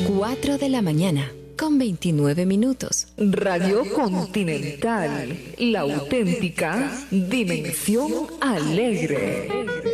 4 de la mañana, con 29 minutos. Radio Continental, la auténtica Dimensión Alegre.